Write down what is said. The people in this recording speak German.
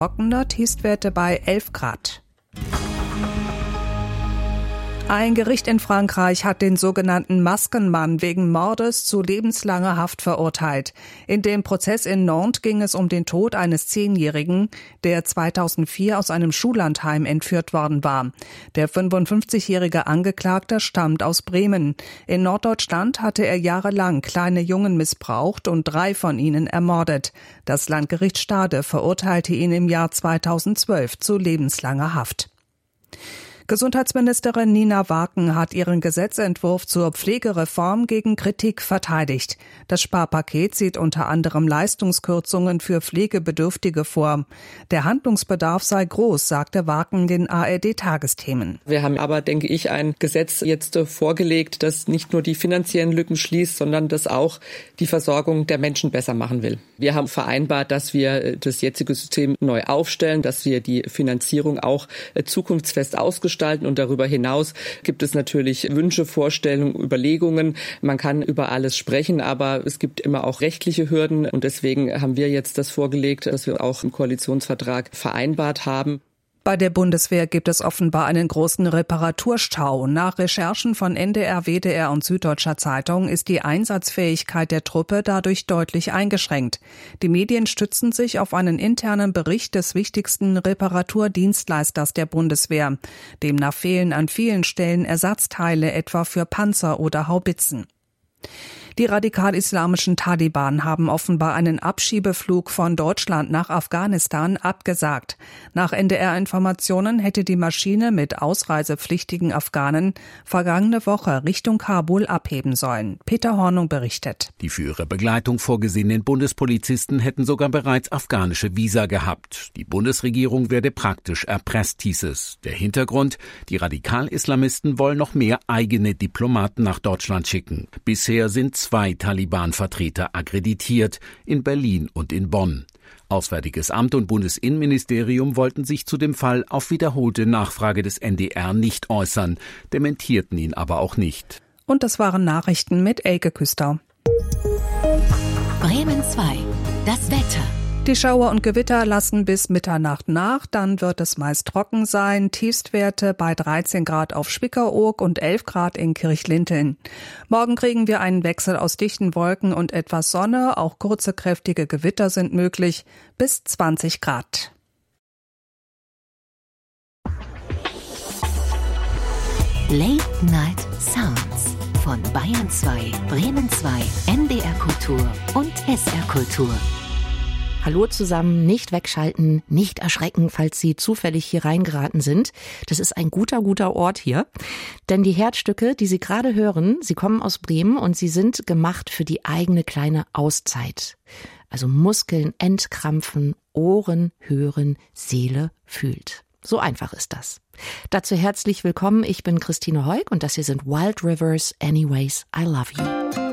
Trockener, Tiefstwerte bei 11 Grad. Ein Gericht in Frankreich hat den sogenannten Maskenmann wegen Mordes zu lebenslanger Haft verurteilt. In dem Prozess in Nantes ging es um den Tod eines 10-Jährigen, der 2004 aus einem Schullandheim entführt worden war. Der 55-jährige Angeklagte stammt aus Bremen. In Norddeutschland hatte er jahrelang kleine Jungen missbraucht und 3 von ihnen ermordet. Das Landgericht Stade verurteilte ihn im Jahr 2012 zu lebenslanger Haft. Gesundheitsministerin Nina Waken hat ihren Gesetzentwurf zur Pflegereform gegen Kritik verteidigt. Das Sparpaket sieht unter anderem Leistungskürzungen für Pflegebedürftige vor. Der Handlungsbedarf sei groß, sagte Waken den ARD-Tagesthemen. Wir haben aber, denke ich, ein Gesetz jetzt vorgelegt, das nicht nur die finanziellen Lücken schließt, sondern das auch die Versorgung der Menschen besser machen will. Wir haben vereinbart, dass wir das jetzige System neu aufstellen, dass wir die Finanzierung auch zukunftsfest ausgestalten. Und darüber hinaus gibt es natürlich Wünsche, Vorstellungen, Überlegungen. Man kann über alles sprechen, aber es gibt immer auch rechtliche Hürden. Und deswegen haben wir jetzt das vorgelegt, was wir auch im Koalitionsvertrag vereinbart haben. Bei der Bundeswehr gibt es offenbar einen großen Reparaturstau. Nach Recherchen von NDR, WDR und Süddeutscher Zeitung ist die Einsatzfähigkeit der Truppe dadurch deutlich eingeschränkt. Die Medien stützen sich auf einen internen Bericht des wichtigsten Reparaturdienstleisters der Bundeswehr. Demnach fehlen an vielen Stellen Ersatzteile, etwa für Panzer oder Haubitzen. Die radikal-islamischen Taliban haben offenbar einen Abschiebeflug von Deutschland nach Afghanistan abgesagt. Nach NDR-Informationen hätte die Maschine mit ausreisepflichtigen Afghanen vergangene Woche Richtung Kabul abheben sollen. Peter Hornung berichtet. Die für ihre Begleitung vorgesehenen Bundespolizisten hätten sogar bereits afghanische Visa gehabt. Die Bundesregierung werde praktisch erpresst, hieß es. Der Hintergrund: Die Radikal-Islamisten wollen noch mehr eigene Diplomaten nach Deutschland schicken. Bisher sind 2 Taliban-Vertreter akkreditiert, in Berlin und in Bonn. Auswärtiges Amt und Bundesinnenministerium wollten sich zu dem Fall auf wiederholte Nachfrage des NDR nicht äußern, dementierten ihn aber auch nicht. Und das waren Nachrichten mit Elke Küster. Bremen 2, das Wetter. Die Schauer und Gewitter lassen bis Mitternacht nach, dann wird es meist trocken sein. Tiefstwerte bei 13 Grad auf Spickeroog und 11 Grad in Kirchlinteln. Morgen kriegen wir einen Wechsel aus dichten Wolken und etwas Sonne, auch kurze kräftige Gewitter sind möglich, bis 20 Grad. Late Night Sounds von Bayern 2, Bremen 2, NDR Kultur und SR Kultur. Hallo zusammen, nicht wegschalten, nicht erschrecken, falls Sie zufällig hier reingeraten sind. Das ist ein guter Ort hier. Denn die Herzstücke, die Sie gerade hören, sie kommen aus Bremen und sie sind gemacht für die eigene kleine Auszeit. Also Muskeln entkrampfen, Ohren hören, Seele fühlt. So einfach ist das. Dazu herzlich willkommen, ich bin Christine Heuk und das hier sind Wild Rivers, Anyways, I Love You.